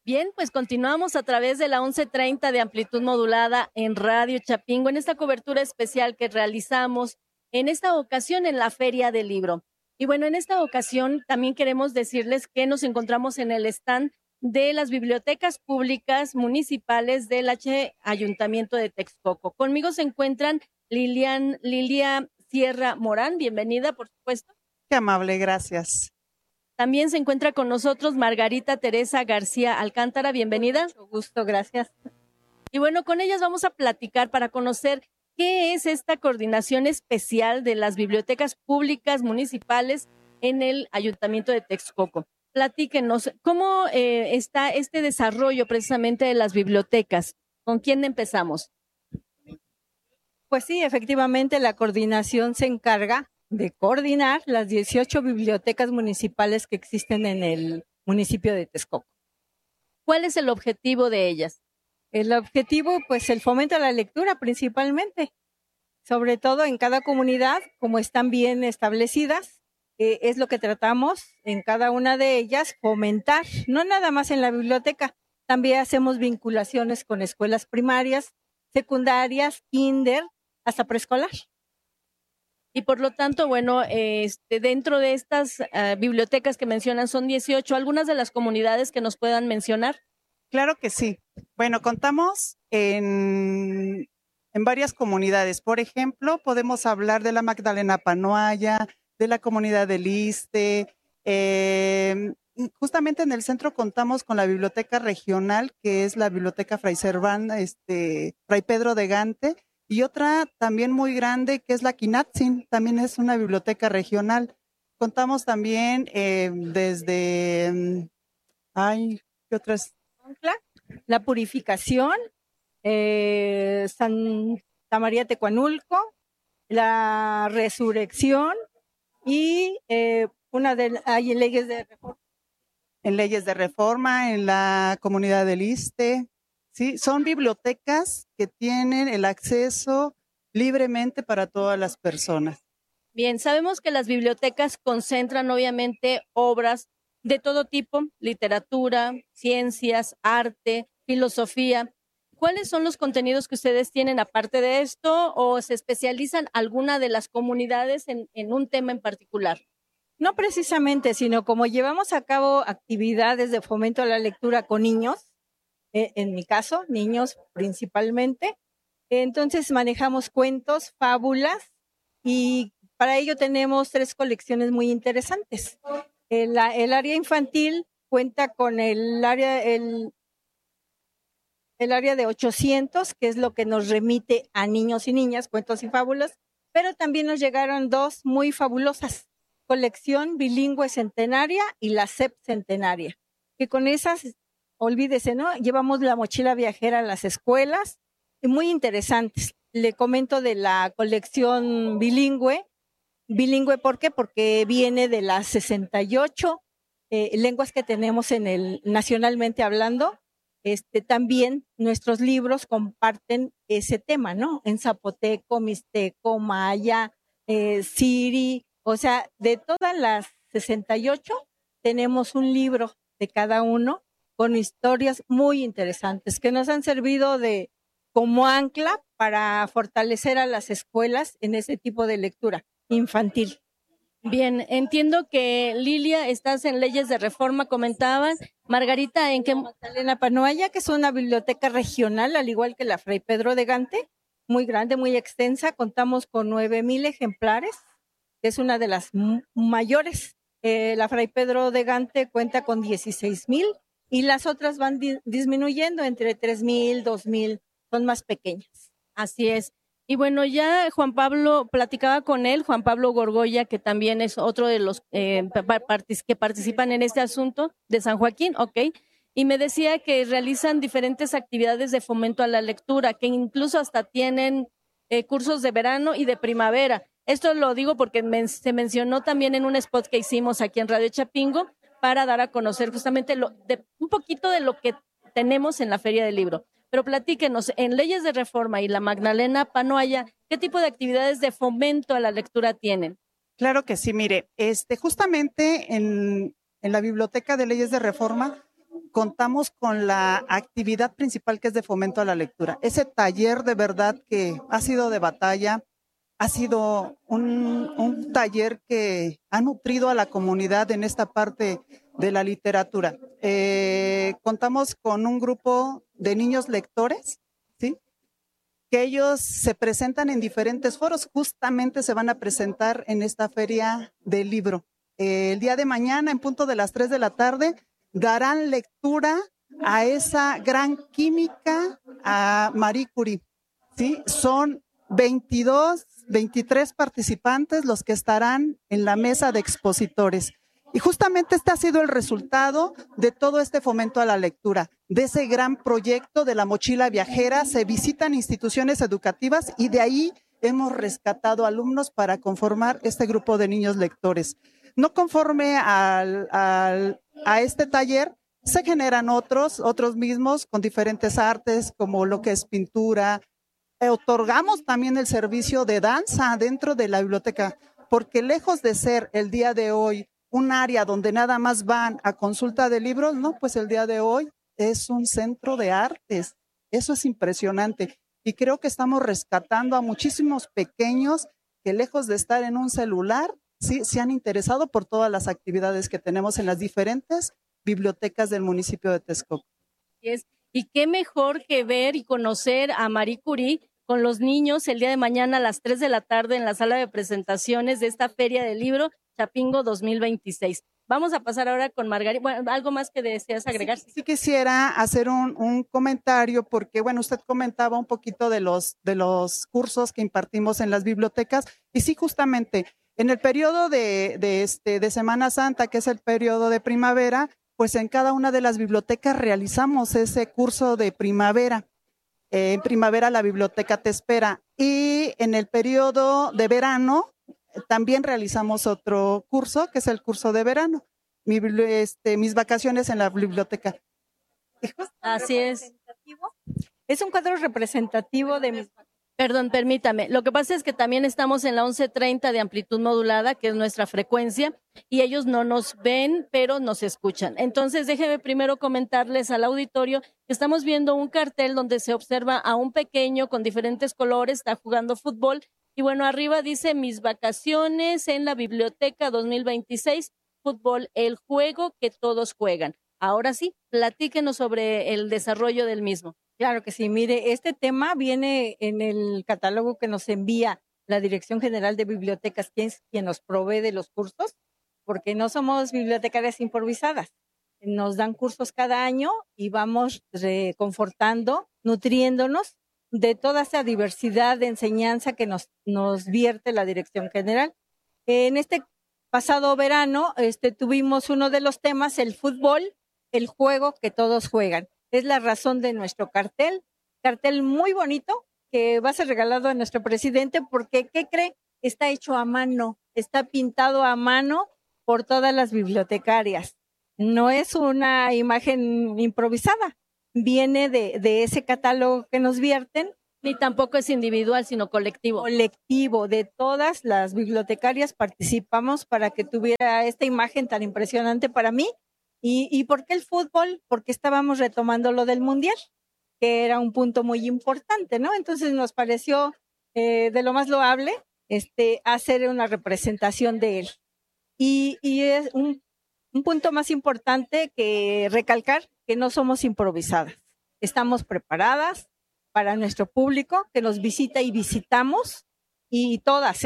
Bien, pues continuamos a través de la 11:30 de amplitud modulada en Radio Chapingo, en esta cobertura especial que realizamos en esta ocasión en la Feria del Libro. Y bueno, en esta ocasión también queremos decirles que nos encontramos en el stand de las bibliotecas públicas municipales del Ayuntamiento de Texcoco. Conmigo se encuentran Lilia Sierra Morán, bienvenida, por supuesto. Qué amable, gracias. También se encuentra con nosotros Margarita Teresa García Alcántara, bienvenida. Mucho gusto, gracias. Y bueno, con ellas vamos a platicar para conocer qué es esta coordinación especial de las bibliotecas públicas municipales en el Ayuntamiento de Texcoco. Platíquenos, ¿cómo está este desarrollo precisamente de las bibliotecas? ¿Con quién empezamos? Pues sí, efectivamente la coordinación se encarga de coordinar las 18 bibliotecas municipales que existen en el municipio de Texcoco. ¿Cuál es el objetivo de ellas? El objetivo, pues el fomento a la lectura principalmente, sobre todo en cada comunidad, como están bien establecidas, es lo que tratamos en cada una de ellas, fomentar, no nada más en la biblioteca, también hacemos vinculaciones con escuelas primarias, secundarias, kinder, hasta preescolar. Y por lo tanto, bueno, dentro de estas bibliotecas que mencionan son 18, ¿algunas de las comunidades que nos puedan mencionar? Claro que sí. Bueno, contamos en varias comunidades. Por ejemplo, podemos hablar de la Magdalena Panoaya, de la comunidad del Iste. Justamente en el centro contamos con la biblioteca regional, que es la biblioteca Fray Fray Pedro de Gante, y otra también muy grande que es la Quinatzin, también es una biblioteca regional. Contamos también desde, ¿qué otras? La Purificación, Santa María Tecuanulco, la Resurrección y hay leyes de reforma. En leyes de reforma, en la comunidad del Iste. Sí, son bibliotecas que tienen el acceso libremente para todas las personas. Bien, sabemos que las bibliotecas concentran obviamente obras de todo tipo, literatura, ciencias, arte, filosofía. ¿Cuáles son los contenidos que ustedes tienen aparte de esto o se especializan alguna de las comunidades en un tema en particular? No precisamente, sino como llevamos a cabo actividades de fomento a la lectura con niños, en mi caso, niños principalmente. Entonces manejamos cuentos, fábulas y para ello tenemos 3 colecciones muy interesantes. El área infantil cuenta con el área de 800, que es lo que nos remite a niños y niñas, cuentos y fábulas, pero también nos llegaron 2 muy fabulosas, colección bilingüe centenaria y la SEP centenaria, que con esas, olvídese, ¿no? Llevamos la mochila viajera a las escuelas, y muy interesantes. Le comento de la colección bilingüe. Bilingüe, ¿por qué? Porque viene de las 68 lenguas que tenemos nacionalmente hablando. También nuestros libros comparten ese tema, ¿no? En zapoteco, mixteco, maya, siri, o sea, de todas las 68 tenemos un libro de cada uno con historias muy interesantes que nos han servido como ancla para fortalecer a las escuelas en ese tipo de lectura infantil. Bien, entiendo que Lilia, estás en leyes de reforma, comentaban. Margarita, ¿en qué? Magdalena Panoaya, que es una biblioteca regional, al igual que la Fray Pedro de Gante, muy grande, muy extensa. Contamos con 9,000 ejemplares, que es una de las mayores. La Fray Pedro de Gante cuenta con 16,000 y las otras van disminuyendo entre 3,000, 2,000, son más pequeñas. Así es. Y bueno, ya Juan Pablo, platicaba con él, Juan Pablo Gorgoya, que también es otro de los que participan en este asunto de San Joaquín, ok, y me decía que realizan diferentes actividades de fomento a la lectura, que incluso hasta tienen cursos de verano y de primavera. Esto lo digo porque se mencionó también en un spot que hicimos aquí en Radio Chapingo para dar a conocer justamente un poquito de lo que tenemos en la Feria del Libro. Pero platíquenos, en leyes de reforma y la Magdalena Panoaya, ¿qué tipo de actividades de fomento a la lectura tienen? Claro que sí, mire, justamente en la Biblioteca de Leyes de Reforma contamos con la actividad principal que es de fomento a la lectura. Ese taller de verdad que ha sido de batalla, ha sido un taller que ha nutrido a la comunidad en esta parte de la literatura. Contamos con un grupo de niños lectores, ¿sí?, que ellos se presentan en diferentes foros, justamente se van a presentar en esta feria del libro. El día de mañana, en punto de las 3 de la tarde, darán lectura a esa gran química, a Marie Curie, ¿sí? Son 23 participantes los que estarán en la mesa de expositores. Y justamente este ha sido el resultado de todo este fomento a la lectura, de ese gran proyecto de la mochila viajera. Se visitan instituciones educativas y de ahí hemos rescatado alumnos para conformar este grupo de niños lectores. No conforme a este taller, se generan otros mismos con diferentes artes, como lo que es pintura. Otorgamos también el servicio de danza dentro de la biblioteca, porque lejos de ser el día de hoy un área donde nada más van a consulta de libros, no, pues el día de hoy es un centro de artes. Eso es impresionante. Y creo que estamos rescatando a muchísimos pequeños que lejos de estar en un celular, sí, se han interesado por todas las actividades que tenemos en las diferentes bibliotecas del municipio de Texcoco. Y qué mejor que ver y conocer a Marie Curie con los niños el día de mañana a las 3 de la tarde en la sala de presentaciones de esta Feria del Libro Chapingo 2026. Vamos a pasar ahora con Margarita. Bueno, ¿algo más que deseas agregar? Sí quisiera hacer un comentario porque, bueno, usted comentaba un poquito de los cursos que impartimos en las bibliotecas y sí, justamente en el periodo de Semana Santa, que es el periodo de primavera, pues en cada una de las bibliotecas realizamos ese curso de primavera. En primavera la biblioteca te espera y en el periodo de verano también realizamos otro curso, que es el curso de verano. Mis vacaciones en la biblioteca. Así es. Es un cuadro representativo de mis... Perdón, permítame. Lo que pasa es que también estamos en la 1130 de amplitud modulada, que es nuestra frecuencia, y ellos no nos ven, pero nos escuchan. Entonces, déjenme primero comentarles al auditorio que estamos viendo un cartel donde se observa a un pequeño con diferentes colores, está jugando fútbol, y bueno, arriba dice mis vacaciones en la biblioteca 2026, fútbol, el juego que todos juegan. Ahora sí, platíquenos sobre el desarrollo del mismo. Claro que sí, mire, este tema viene en el catálogo que nos envía la Dirección General de Bibliotecas, quien nos provee de los cursos, porque no somos bibliotecarias improvisadas. Nos dan cursos cada año y vamos reconfortando, nutriéndonos de toda esa diversidad de enseñanza que nos vierte la Dirección General. En este pasado verano tuvimos uno de los temas, el fútbol, el juego que todos juegan. Es la razón de nuestro cartel muy bonito que va a ser regalado a nuestro presidente porque, ¿qué cree? Está hecho a mano, está pintado a mano por todas las bibliotecarias. No es una imagen improvisada, viene de ese catálogo que nos vierten. Ni tampoco es individual, sino colectivo. Colectivo, de todas las bibliotecarias participamos para que tuviera esta imagen tan impresionante para mí. ¿Y por qué el fútbol? Porque estábamos retomando lo del Mundial, que era un punto muy importante, ¿no? Entonces nos pareció de lo más loable hacer una representación de él. Y es un punto más importante que recalcar que no somos improvisadas. Estamos preparadas para nuestro público que nos visita y visitamos, y todas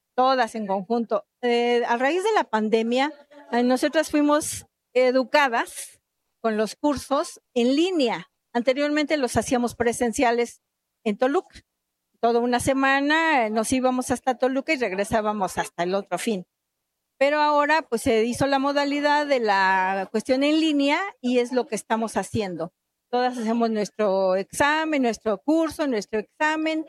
en conjunto. A raíz de la pandemia, nosotras fuimos educadas con los cursos en línea. Anteriormente los hacíamos presenciales en Toluca. Toda una semana nos íbamos hasta Toluca y regresábamos hasta el otro fin. Pero ahora pues se hizo la modalidad de la cuestión en línea y es lo que estamos haciendo. Todas hacemos nuestro examen, nuestro curso, nuestro examen.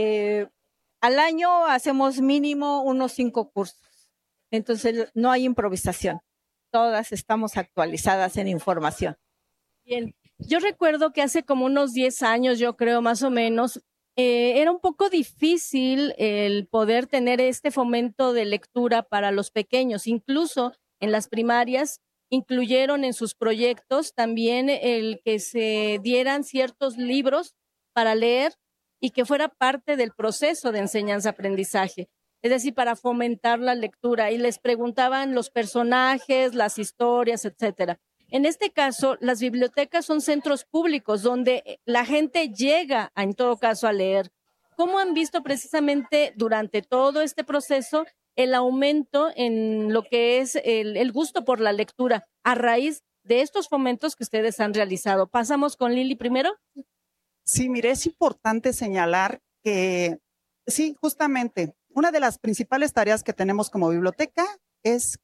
Al año hacemos mínimo unos 5 cursos. Entonces no hay improvisación. Todas estamos actualizadas en información. Bien, yo recuerdo que hace como unos 10 años, yo creo más o menos, era un poco difícil el poder tener este fomento de lectura para los pequeños, incluso en las primarias incluyeron en sus proyectos también el que se dieran ciertos libros para leer y que fuera parte del proceso de enseñanza-aprendizaje, es decir, para fomentar la lectura. Y les preguntaban los personajes, las historias, etcétera. En este caso, las bibliotecas son centros públicos donde la gente llega, en todo caso, a leer. ¿Cómo han visto precisamente durante todo este proceso el aumento en lo que es el gusto por la lectura a raíz de estos fomentos que ustedes han realizado? Pasamos con Lili primero. Sí, mire, es importante señalar que sí, justamente, una de las principales tareas que tenemos como biblioteca es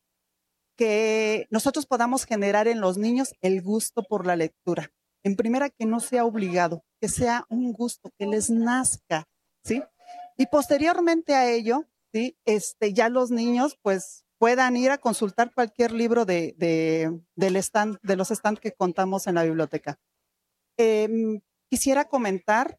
que nosotros podamos generar en los niños el gusto por la lectura. En primera, que no sea obligado, que sea un gusto, que les nazca, ¿sí? Y posteriormente a ello, ¿sí? Ya los niños, pues, puedan ir a consultar cualquier libro del stand, de los stands que contamos en la biblioteca. Quisiera comentar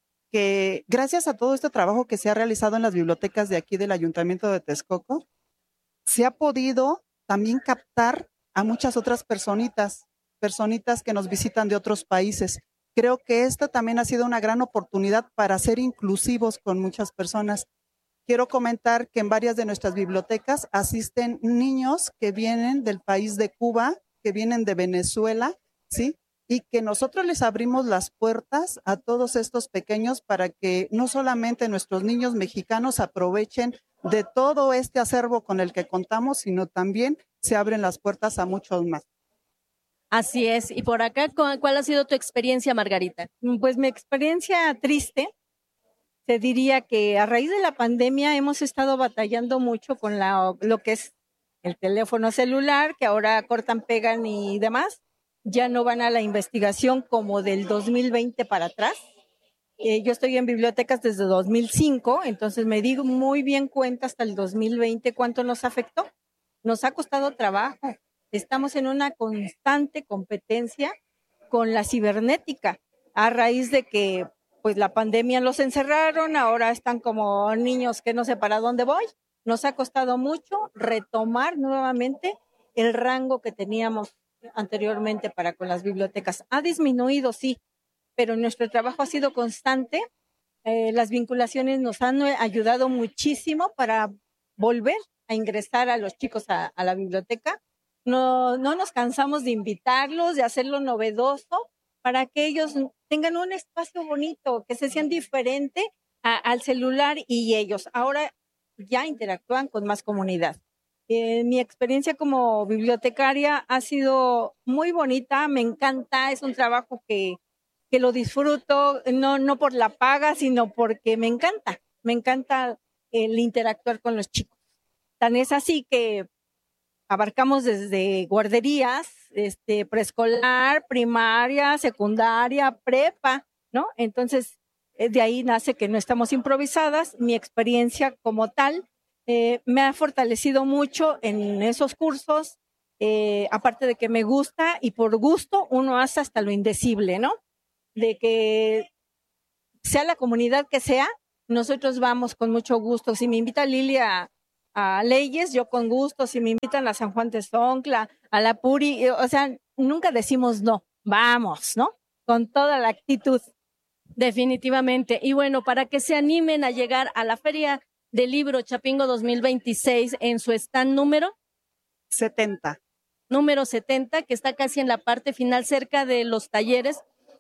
que gracias a todo este trabajo que se ha realizado en las bibliotecas de aquí del Ayuntamiento de Texcoco, se ha podido también captar a muchas otras personitas que nos visitan de otros países. Creo que esta también ha sido una gran oportunidad para ser inclusivos con muchas personas. Quiero comentar que en varias de nuestras bibliotecas asisten niños que vienen del país de Cuba, que vienen de Venezuela, ¿sí? Y que nosotros les abrimos las puertas a todos estos pequeños para que no solamente nuestros niños mexicanos aprovechen de todo este acervo con el que contamos, sino también se abren las puertas a muchos más. Así es. Y por acá, ¿cuál ha sido tu experiencia, Margarita? Pues mi experiencia triste, se diría que a raíz de la pandemia hemos estado batallando mucho con lo que es el teléfono celular, que ahora cortan, pegan y demás. Ya no van a la investigación como del 2020 para atrás. Yo estoy en bibliotecas desde 2005, entonces me di muy bien cuenta hasta el 2020 cuánto nos afectó. Nos ha costado trabajo. Estamos en una constante competencia con la cibernética a raíz de que pues la pandemia los encerraron, ahora están como niños que no sé para dónde voy. Nos ha costado mucho retomar nuevamente el rango que teníamos anteriormente para con las bibliotecas. Ha disminuido, sí, pero nuestro trabajo ha sido constante. Las vinculaciones nos han ayudado muchísimo para volver a ingresar a los chicos a la biblioteca. No nos cansamos de invitarlos, de hacerlo novedoso, para que ellos tengan un espacio bonito, que se sientan diferente al celular y ellos. Ahora ya interactúan con más comunidad. Mi experiencia como bibliotecaria ha sido muy bonita, me encanta, es un trabajo que lo disfruto, no por la paga, sino porque me encanta el interactuar con los chicos. Tan es así que abarcamos desde guarderías, preescolar, primaria, secundaria, prepa, ¿no? Entonces, de ahí nace que no estamos improvisadas. Mi experiencia como tal me ha fortalecido mucho en esos cursos, aparte de que me gusta y por gusto uno hace hasta lo indecible, ¿no? De que sea la comunidad que sea, nosotros vamos con mucho gusto. Si me invita Lili a Leyes, yo con gusto. Si me invitan a San Juan Tezoncla, a la Puri, o sea, nunca decimos no, vamos, ¿no? Con toda la actitud. Definitivamente. Y bueno, para que se animen a llegar a la Feria del Libro Chapingo 2026 en su stand número 70. Número 70, que está casi en la parte final, cerca de los talleres.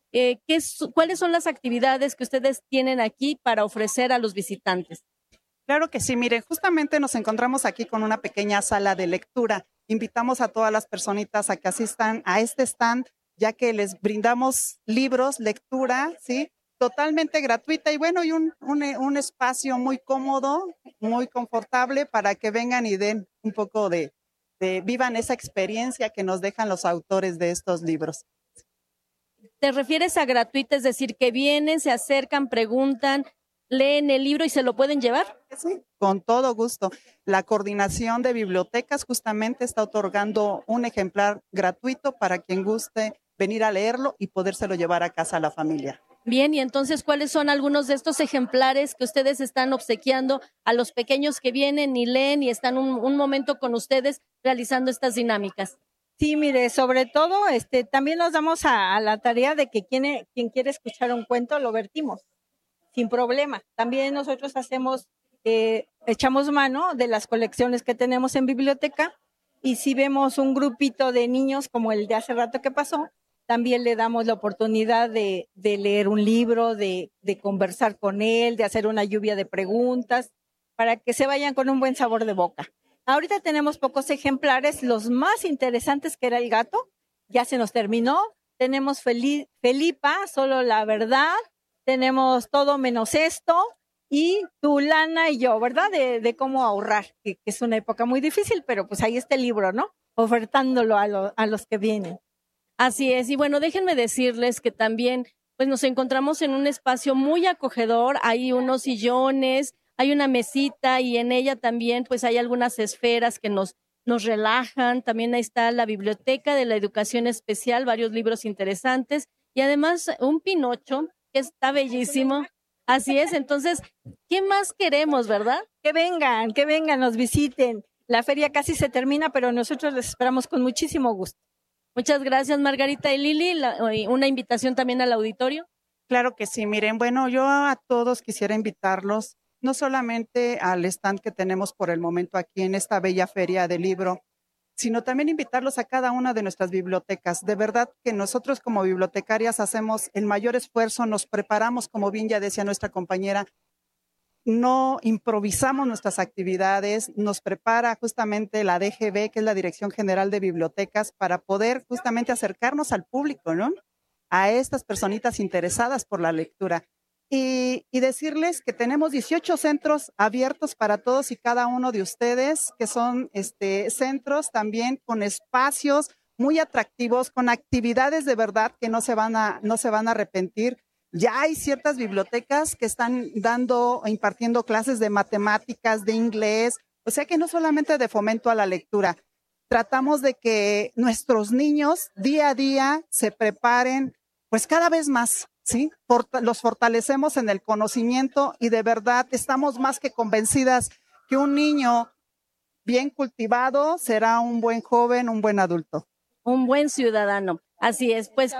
¿Cuáles son las actividades que ustedes tienen aquí para ofrecer a los visitantes? Claro que sí, miren, justamente nos encontramos aquí con una pequeña sala de lectura. Invitamos a todas las personitas a que asistan a este stand, ya que les brindamos libros, lectura, ¿sí? Totalmente gratuita y bueno, y un espacio muy cómodo, muy confortable para que vengan y den un poco vivan esa experiencia que nos dejan los autores de estos libros. ¿Te refieres a gratuita, es decir, que vienen, se acercan, preguntan, leen el libro y se lo pueden llevar? Sí, con todo gusto. La Coordinación de Bibliotecas justamente está otorgando un ejemplar gratuito para quien guste venir a leerlo y podérselo llevar a casa a la familia. Bien, y entonces, ¿cuáles son algunos de estos ejemplares que ustedes están obsequiando a los pequeños que vienen y leen y están un momento con ustedes realizando estas dinámicas? Sí, mire, sobre todo, también nos damos a la tarea de que quien quiere escuchar un cuento lo vertimos, sin problema. También nosotros echamos mano de las colecciones que tenemos en biblioteca, y si vemos un grupito de niños como el de hace rato que pasó, también le damos la oportunidad de leer un libro, de conversar con él, de hacer una lluvia de preguntas, para que se vayan con un buen sabor de boca. Ahorita tenemos pocos ejemplares, los más interesantes, que era el gato, ya se nos terminó. Tenemos Felipa, solo la verdad, tenemos Todo menos esto, y Tu lana y yo, ¿verdad? De cómo ahorrar, que es una época muy difícil, pero pues ahí está el libro, ¿no? Ofertándolo a los que vienen. Así es, y bueno, déjenme decirles que también pues nos encontramos en un espacio muy acogedor, hay unos sillones, hay una mesita y en ella también pues hay algunas esferas que nos relajan. También ahí está la biblioteca de la educación especial, varios libros interesantes y además un Pinocho que está bellísimo. Así es, entonces, ¿qué más queremos, verdad? Que vengan, nos visiten. La feria casi se termina, pero nosotros les esperamos con muchísimo gusto. Muchas gracias, Margarita y Lili. Una invitación también al auditorio. Claro que sí, miren, bueno, yo a todos quisiera invitarlos, no solamente al stand que tenemos por el momento aquí en esta bella feria del libro, sino también invitarlos a cada una de nuestras bibliotecas. De verdad que nosotros como bibliotecarias hacemos el mayor esfuerzo, nos preparamos, como bien ya decía nuestra compañera, no improvisamos nuestras actividades, nos prepara justamente la DGB, que es la Dirección General de Bibliotecas, para poder justamente acercarnos al público, ¿no? A estas personitas interesadas por la lectura. Y decirles que tenemos 18 centros abiertos para todos y cada uno de ustedes, que son centros también con espacios muy atractivos, con actividades de verdad que no se van a arrepentir. Ya hay ciertas bibliotecas que están impartiendo clases de matemáticas, de inglés, o sea que no solamente de fomento a la lectura. Tratamos de que nuestros niños día a día se preparen, pues cada vez más, ¿sí? Los fortalecemos en el conocimiento y de verdad estamos más que convencidas que un niño bien cultivado será un buen joven, un buen adulto. Un buen ciudadano. Así es, pues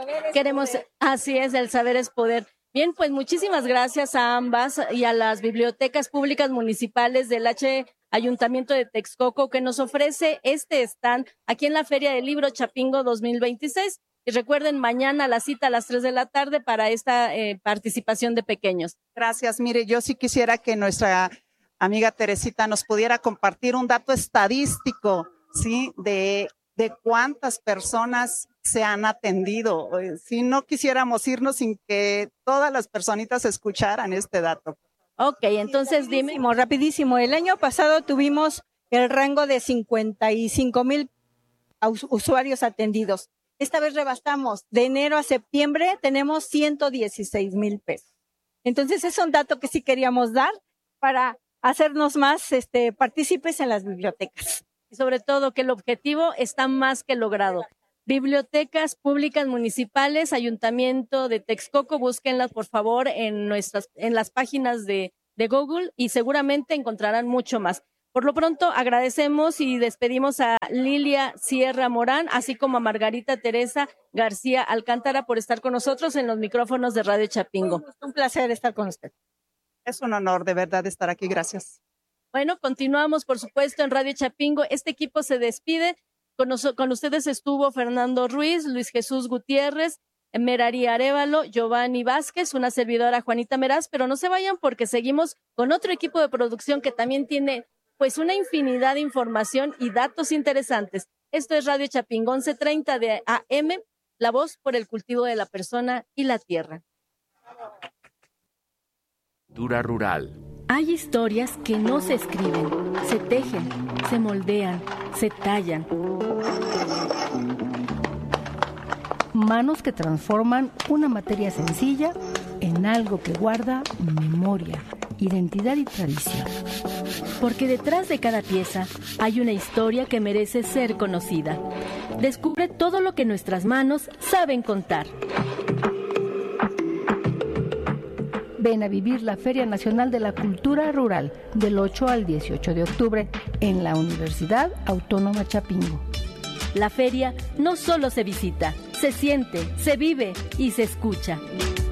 así es, el saber es poder. Bien, pues muchísimas gracias a ambas y a las bibliotecas públicas municipales del Ayuntamiento de Texcoco que nos ofrece este stand aquí en la Feria del Libro Chapingo 2026. Y recuerden, mañana la cita a las 3 de la tarde para esta participación de pequeños. Gracias. Mire, yo sí quisiera que nuestra amiga Teresita nos pudiera compartir un dato estadístico, ¿sí? De cuántas personas se han atendido. Si no quisiéramos irnos sin que todas las personitas escucharan este dato. Ok, entonces dime. Rapidísimo. El año pasado tuvimos el rango de 55,000 usuarios atendidos. Esta vez rebasamos. De enero a septiembre tenemos 116,000 pesos. Entonces es un dato que sí queríamos dar para hacernos más partícipes en las bibliotecas. Y sobre todo que el objetivo está más que logrado. Bibliotecas públicas municipales, Ayuntamiento de Texcoco, búsquenlas por favor en las páginas de Google y seguramente encontrarán mucho más. Por lo pronto agradecemos y despedimos a Lilia Sierra Morán, así como a Margarita Teresa García Alcántara por estar con nosotros en los micrófonos de Radio Chapingo. Un placer estar con usted. Es un honor de verdad estar aquí, gracias. Bueno, continuamos por supuesto en Radio Chapingo. Este equipo se despide. Con ustedes estuvo Fernando Ruiz, Luis Jesús Gutiérrez, Merari Arévalo, Giovanni Vázquez, una servidora Juanita Meraz, pero no se vayan porque seguimos con otro equipo de producción que también tiene pues una infinidad de información y datos interesantes. Esto es Radio Chapingo 1130 de AM, la voz por el cultivo de la persona y la tierra. Cultura rural. Hay historias que no se escriben, se tejen, se moldean, se tallan. Manos que transforman una materia sencilla en algo que guarda memoria, identidad y tradición. Porque detrás de cada pieza hay una historia que merece ser conocida. Descubre todo lo que nuestras manos saben contar. Ven a vivir la Feria Nacional de la Cultura Rural del 8 al 18 de octubre en la Universidad Autónoma Chapingo. La feria no solo se visita, se siente, se vive y se escucha.